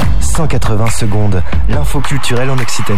180 secondes, l'info culturelle en Occitanie.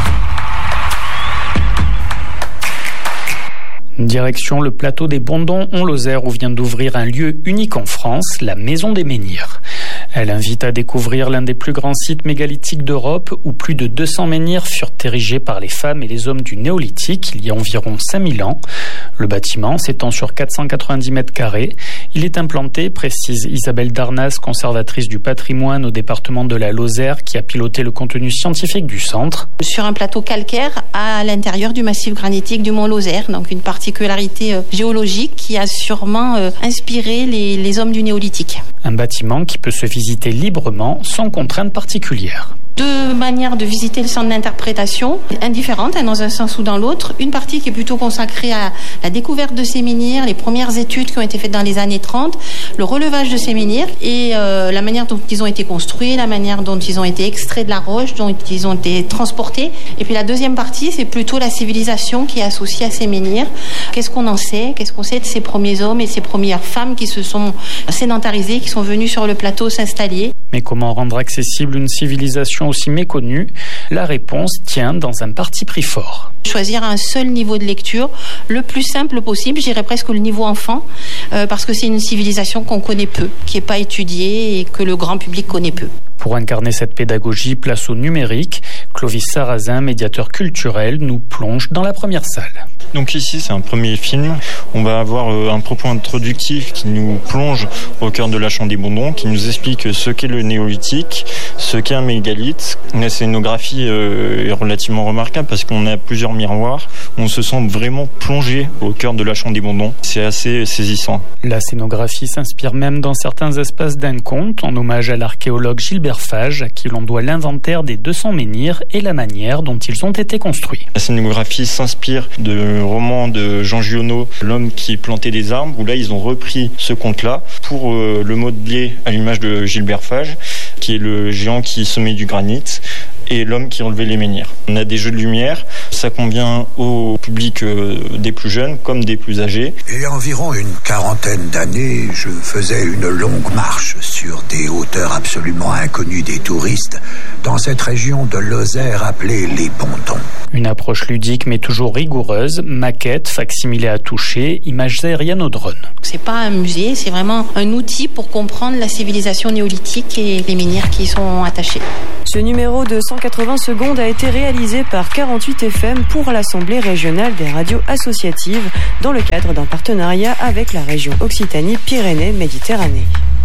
Direction le plateau des Bondons en Lozère où vient d'ouvrir un lieu unique en France, la Maison des Menhirs. Elle invite à découvrir l'un des plus grands sites mégalithiques d'Europe où plus de 200 menhirs furent érigés par les femmes et les hommes du Néolithique il y a environ 5000 ans. Le bâtiment s'étend sur 490 mètres carrés. Il est implanté, précise Isabelle Darnas, conservatrice du patrimoine au département de la Lozère qui a piloté le contenu scientifique du centre. Sur un plateau calcaire à l'intérieur du massif granitique du Mont Lozère, donc une particularité géologique qui a sûrement inspiré les hommes du Néolithique. Un bâtiment qui peut se visiter librement, sans contrainte particulière. Deux manières de visiter le centre d'interprétation, indifférentes dans un sens ou dans l'autre. Une partie qui est plutôt consacrée à la découverte de ces menhirs, les premières études qui ont été faites dans les années 30, le relevage de ces menhirs et la manière dont ils ont été construits, la manière dont ils ont été extraits de la roche, dont ils ont été transportés. Et puis la deuxième partie, c'est plutôt la civilisation qui est associée à ces menhirs. Qu'est-ce qu'on en sait ? Qu'est-ce qu'on sait de ces premiers hommes et ces premières femmes qui se sont sédentarisées, qui sont venues sur le plateau s'installer ? Mais comment rendre accessible une civilisation aussi méconnue ? La réponse tient dans un parti pris fort. Choisir un seul niveau de lecture, le plus simple possible, je dirais presque le niveau enfant, parce que c'est une civilisation qu'on connaît peu, qui n'est pas étudiée et que le grand public connaît peu. Pour incarner cette pédagogie, place au numérique. Clovis Sarrazin, médiateur culturel, nous plonge dans la première salle. Donc ici, c'est un premier film. On va avoir un propos introductif qui nous plonge au cœur de la Chambre des Bondons, qui nous explique ce qu'est le néolithique, ce qu'est un mégalithe. La scénographie est relativement remarquable parce qu'on a plusieurs miroirs. On se sent vraiment plongé au cœur de la Chambre des Bondons. C'est assez saisissant. La scénographie s'inspire même dans certains espaces d'un conte, en hommage à l'archéologue Gilbert Fage, à qui l'on doit l'inventaire des 200 menhirs et la manière dont ils ont été construits. La scénographie s'inspire de roman de Jean Giono, L'homme qui plantait des arbres, où là ils ont repris ce conte-là pour le modeler à l'image de Gilbert Fage, qui est le géant qui semait du granit, et l'homme qui enlevait les menhirs. On a des jeux de lumière, ça convient au public des plus jeunes comme des plus âgés. Il y a environ une quarantaine d'années, je faisais une longue marche sur des hauteurs absolument inconnues des touristes, dans cette région de Lozère appelée les Bondons. Une approche ludique mais toujours rigoureuse, maquette, facsimilé à toucher, images aériennes au drone. C'est pas un musée, c'est vraiment un outil pour comprendre la civilisation néolithique et les menhirs qui y sont attachés. Ce numéro de 180 secondes a été réalisé par 48 FM pour l'Assemblée régionale des radios associatives dans le cadre d'un partenariat avec la région Occitanie-Pyrénées-Méditerranée.